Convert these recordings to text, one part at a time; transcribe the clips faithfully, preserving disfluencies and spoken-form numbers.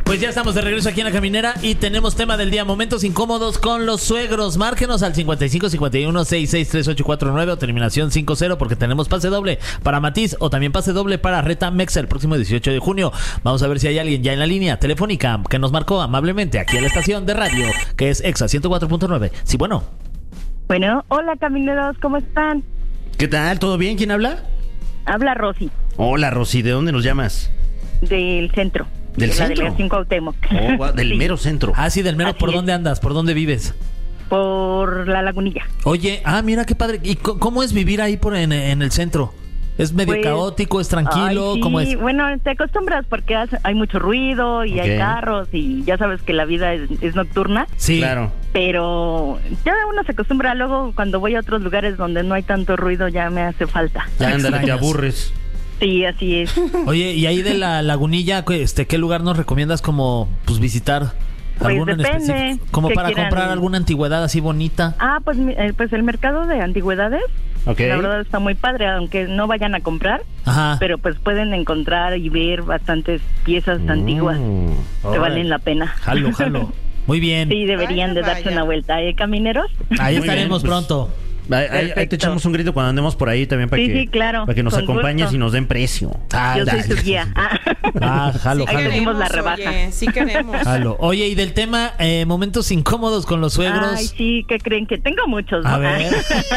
Pues ya estamos de regreso aquí en La Caminera y tenemos tema del día, momentos incómodos con los suegros. Márquenos al cincuenta y cinco cincuenta y uno sesenta y seis treinta y ocho cuarenta y nueve o terminación cincuenta porque tenemos pase doble para Matiz o también pase doble para Reta Mexa el próximo dieciocho de junio. Vamos a ver si hay alguien ya en la línea telefónica que nos marcó amablemente aquí en la estación de radio que es Exa ciento cuatro punto nueve. Sí, bueno. Bueno, hola camineros, ¿cómo están? ¿Qué tal? ¿Todo bien? ¿Quién habla? Habla Rosy. Hola, Rosy. ¿De dónde nos llamas? Del centro. ¿Del de centro? La delegación Cuauhtémoc. Oh, wow, del Sí. mero centro. Ah, sí, del mero. Así ¿Por es. dónde andas? ¿Por dónde vives? Por la Lagunilla. Oye, ah, mira qué padre. ¿Y c- cómo es vivir ahí por en, en el centro? ¿Es medio Pues, caótico? ¿Es tranquilo? Ay, sí, ¿Cómo es? bueno, te acostumbras porque hace- hay mucho ruido y Ok. hay carros y ya sabes que la vida es, es nocturna. Sí. Claro. Pero ya uno se acostumbra. Luego cuando voy a otros lugares donde no hay tanto ruido ya me hace falta. Ya ándale, te extrañas. aburres. Sí, así es. Oye, y ahí de la Lagunilla, este, ¿qué lugar nos recomiendas como pues visitar? Pues ¿Alguno en depende, específico? Como que para quieran. comprar alguna antigüedad así bonita. Ah, pues, mi- eh, pues el mercado de antigüedades, Ok. la verdad está muy padre, aunque no vayan a comprar, Ajá. pero pues pueden encontrar y ver bastantes piezas Mm, antiguas que órale. valen la pena. Jalo, jalo. Muy bien. Sí, deberían Ay, de vaya. darse una vuelta, ¿eh, camineros? Ahí Muy estaremos bien, pues, pronto. Ahí, ahí- ahí te Perfecto. echamos un grito cuando andemos por ahí también para Sí, que, sí, claro, para que nos con acompañes gusto. y nos den precio. Ah, Yo soy dale. su guía. Ah. Ah, jalo, Sí jalo. Hacemos la queremos, rebaja. oye, sí queremos. Jalo. Oye, y del tema eh, momentos incómodos con los suegros. Ay, sí, ¿qué creen? Que tengo muchos, ¿no? A ver.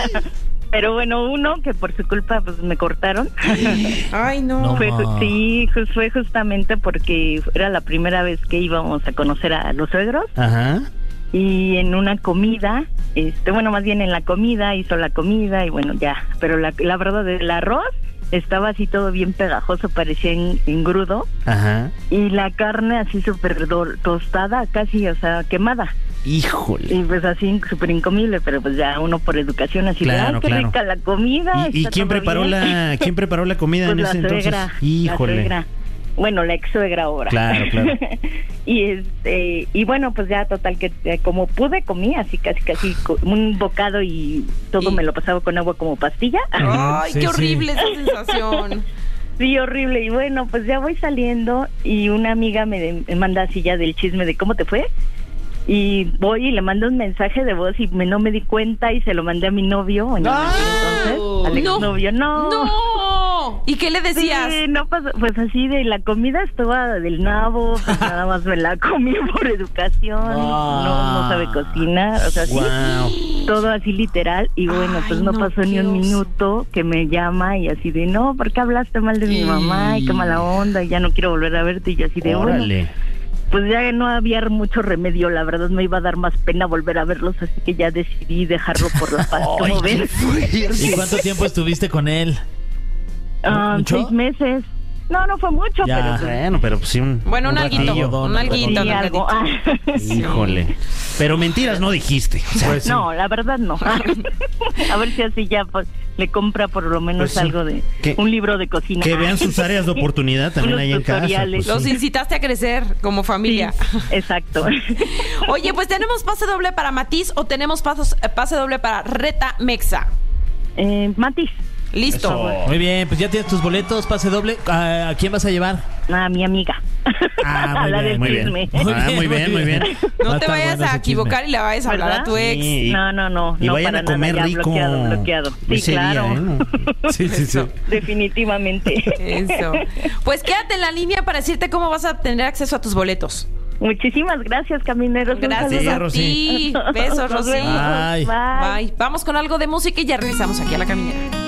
Pero bueno, uno que por su culpa pues me cortaron. Ay, no. No. Fue, ju- sí, ju- fue justamente porque era la primera vez que íbamos a conocer a los suegros Ajá. y en una comida, este, bueno, más bien en la comida, hizo la comida y bueno, ya, pero la, la verdad el arroz estaba así todo bien pegajoso, parecía en- engrudo Ajá. y la carne así súper do- tostada, casi, o sea, quemada. Híjole. Y pues así súper incomible, pero pues ya uno por educación así de, Claro, ay, qué claro. rica la comida. ¿Y, y está quién todo preparó bien". la quién preparó la comida Pues en la ese suegra, entonces? Híjole. la suegra. Bueno, la ex suegra ahora. Claro, claro. y este y bueno, pues ya total que eh, como pude comí así casi casi co- un bocado y todo Y- me lo pasaba con agua como pastilla. Ay, Sí, qué sí. horrible esa sensación. Sí, horrible. Y bueno, pues ya voy saliendo y una amiga me, de- me manda así ya del chisme de cómo te fue. Y voy y le mando un mensaje de voz y me, no me di cuenta y se lo mandé a mi novio. En aquel entonces, al No. exnovio. No. ¡No! ¿Y qué le decías? Sí, no pasó, pues así de la comida estuvo del nabo, pues nada más me la comí por educación, Ah. no, no sabe cocinar, o sea, sí, Wow. todo así literal, y bueno, Ay, pues no, no, pasó ni qué un oso. minuto que me llama y así de, no, ¿por qué hablaste mal de mi mamá? Y qué mala onda, y ya no quiero volver a verte, y yo así de, bueno, Órale. pues ya no había mucho remedio, la verdad me iba a dar más pena volver a verlos, así que ya decidí dejarlo por la paz, como ven. ¿Y cuánto tiempo estuviste con él? Ah, ¿Mucho? seis meses. No, no fue mucho, Ya. pero pues, Bueno, pero pues sí un Bueno, un un alguito, ratillo. un alguito, sí, un algo. alguito. Ah. Híjole. Pero mentiras no dijiste. O sea, Pues sí. No, la verdad no. A ver si así ya pues, le compra por lo menos Pues sí. algo de Que- un libro de cocina. que vean sus áreas de oportunidad también Unos ahí en casa. tutoriales. pues Los sí. incitaste a crecer como Sí, familia. exacto. Oye, pues tenemos pase doble para Matiz o tenemos pasos- eh, pase doble para Reta Mexa. Eh, Matis, Listo. Muy bien, pues ya tienes tus boletos, pase doble. ¿A, a quién vas a llevar? a mi amiga. Ah, a muy la bien, del muy bien. chisme. Muy Ah, muy bien, muy bien. No Va a te estar vayas bueno a ese equivocar chisme. y le vayas a hablar a tu ex. Sí, y- No, no, no. Y no vayan para a comer nada, ya rico. bloqueado, bloqueado. Sí, ese claro. día, ¿eh? No. Sí, sí, sí. Definitivamente. Eso. Pues quédate en la línea para decirte cómo vas a tener acceso a tus boletos. Muchísimas gracias, camineros. Un Gracias Sí, a Rosy. ti. Besos, Nos Rosy. vemos. Bye. Bye. Bye. Vamos con algo de música y ya regresamos aquí a La Caminera.